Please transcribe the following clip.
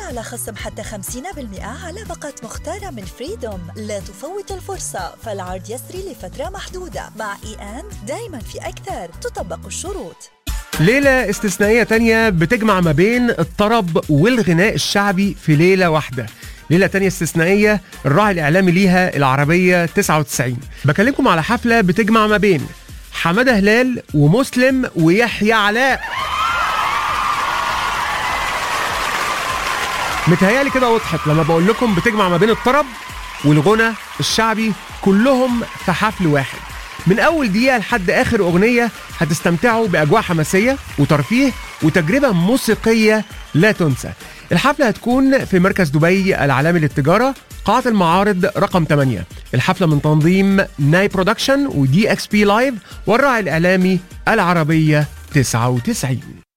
على خصم حتى 50% على باقة مختارة من فريدوم. لا تفوت الفرصة، فالعرض يسري لفترة محدودة. مع دايما في أكثر، تطبق الشروط. ليلة استثنائية تانية بتجمع ما بين الطرب والغناء الشعبي في ليلة واحدة. ليلة تانية استثنائية الراعي الإعلامي ليها العربية 99. بكلمكم على حفلة بتجمع ما بين حمادة هلال ومسلم ويحيى علاء. متهيالي كده وضحت لما بقول لكم بتجمع ما بين الطرب والغنى الشعبي كلهم في حفل واحد. من أول دقيقة لحد آخر أغنية هتستمتعوا بأجواء حماسية وترفيه وتجربة موسيقية لا تنسى. الحفلة هتكون في مركز دبي العالمي للتجارة، قاعة المعارض رقم 8. الحفلة من تنظيم ناي برودكشن ودي اكس بي لايف والراعي الإعلامي العربية 99.